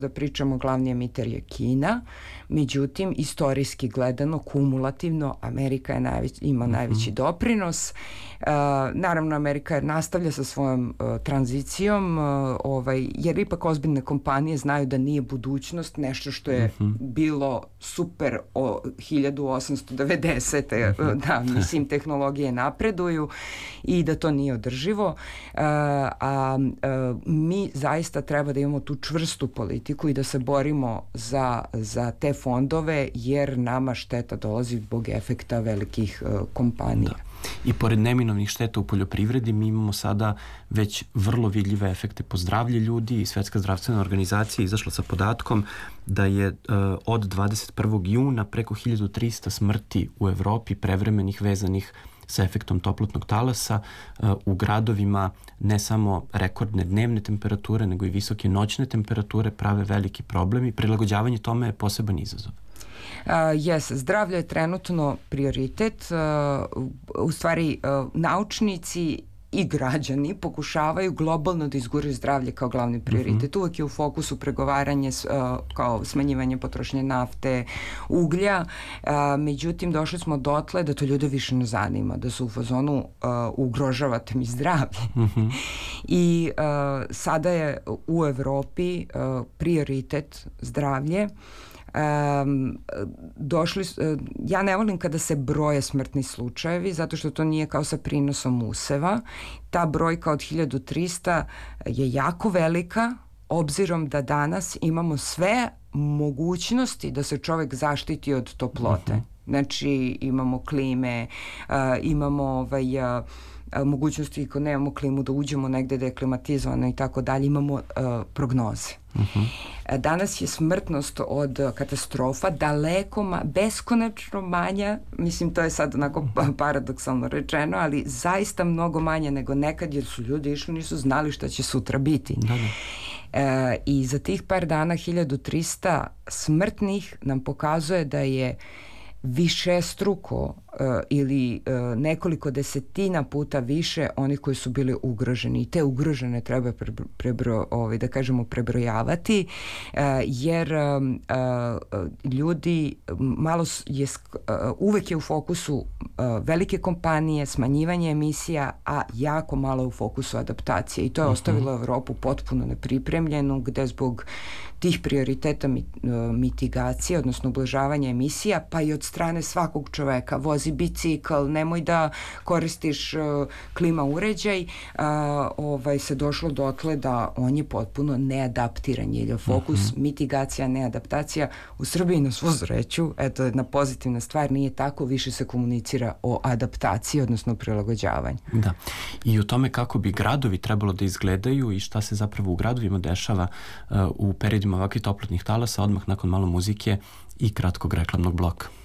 da pričamo, glavni emiter je Kina, međutim, istorijski gledano, kumulativno, Amerika je ima najveći doprinos. Naravno, Amerika nastavlja sa svojom tranzicijom, jer ipak ozbiljne kompanije znaju da nije budućnost nešto što je bilo super 1890. Da, mislim, tehnologije napreduju i da to nije održivo. Mi zaista treba da imamo tu čvrstu politiku i da se borimo za te fondove, jer nama šteta dolazi zbog efekta velikih kompanija. Da. I pored neminovnih šteta u poljoprivredi, mi imamo sada već vrlo vidljive efekte po zdravlje ljudi i Svetska zdravstvena organizacija izašla sa podatkom da je od 21. juna preko 1300 smrti u Evropi prevremenih vezanih sa efektom toplotnog talasa. U gradovima ne samo rekordne dnevne temperature, nego i visoke noćne temperature prave veliki problem i prilagođavanje tome je poseban izazov. Zdravlje je trenutno prioritet. U stvari, naučnici i građani pokušavaju globalno da izguraju zdravlje kao glavni prioritet. Uvek je u fokusu pregovaranje kao smanjivanje potrošnje nafte, uglja, međutim došli smo dotle da to ljude više ne zanima, da su u fazonu ugrožavate mi zdravlje. I sada je u Evropi prioritet zdravlje. Ja ne volim kada se broje smrtni slučajevi, zato što to nije kao sa prinosom useva. Ta brojka od 1300 je jako velika, obzirom da danas imamo sve mogućnosti da se čovek zaštiti od toplote. Znači, imamo klime, imamo mogućnosti, ako nemamo klimu, da uđemo negde da je klimatizovano i tako dalje, imamo prognoze. Danas je smrtnost od katastrofa daleko, beskonačno manja, mislim, to je sad onako paradoksalno rečeno, ali zaista mnogo manje nego nekad, jer su ljudi išli, nisu znali šta će sutra biti. I za tih par dana 1300 smrtnih nam pokazuje da je višestruko ili nekoliko desetina puta više onih koji su bili ugroženi, i te ugrožene treba da kažemo prebrojavati, jer ljudi uvek je u fokusu velike kompanije, smanjivanje emisija, a jako malo u fokusu adaptacije, i to je ostavilo Evropu potpuno nepripremljenu, gde zbog tih prioriteta mitigacije, odnosno ublažavanja emisija, pa i od strane svakog čoveka, vozi bicikl, nemoj da koristiš klima uređaj, se došlo dotle da on je potpuno neadaptiran, jer je fokus mitigacija, neadaptacija. U Srbiji, na svu sreću, eto jedna pozitivna stvar, nije tako, više se komunicira o adaptaciji, odnosno prilagođavanju. Da, i o tome kako bi gradovi trebalo da izgledaju i šta se zapravo u gradovima dešava u periodima ovakvih toplotnih talasa, odmah nakon malo muzike i kratkog reklamnog bloka.